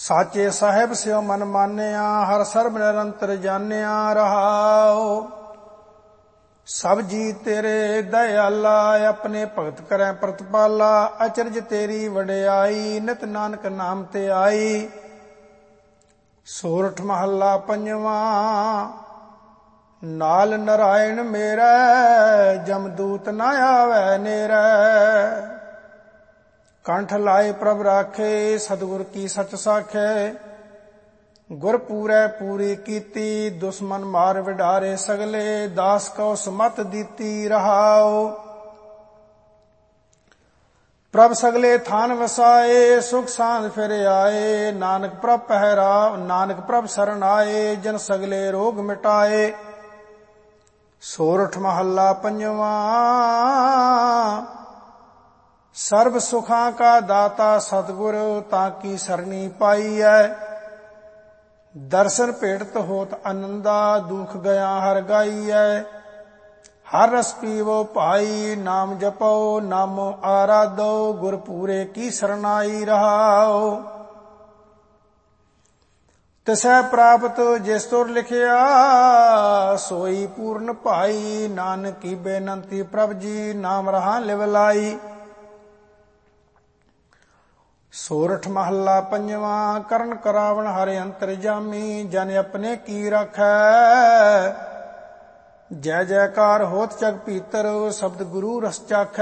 साचे साहेब स्यो मन मान्या, हर सर्ब निरंतर जान्या रहाओ। सब जी तेरे दयाला, अपने भगत करै प्रतिपाला। अचरज तेरी वडियाई, नित नानक नाम ते आई। सोरठ महला पंजवा। नाल नारायण मेरा, जमदूत न आवे नेरै। कंठ लाए प्रभ राखे, सतगुर की सच साखे। गुर पूरै पूरी कीती, दुश्मन मार विडारे सगले। दास को सुमत दीती रहाओ। प्रभ सगले थान वसाए, सुख सांद फिर आए। नानक प्रभ पहरा, नानक प्रभ शरण आए। जन सगले रोग मिटाए। सोरठ महला पंजवा। सर्व सुखां का दाता सतगुर, ताकी सरनी पाई है। दर्शन भेटत होत आनंदा, दुख गया हर गाई है। हर रस पीवो भाई, नाम जपो नामो आराधो। गुर पूरे की शरणाई रहाओ। तिसै प्राप्त जिस तुर लिखिया, सोई पूर्ण भाई। नानक की बेनंती प्रभ जी, नाम रहा लिवलाई। सोरठ महला पंजवा। करण करावण हरे अंतर जामी, जन अपने की रखै। जय जयकार होत जग पीतर, शब्द गुरु रस चाखै।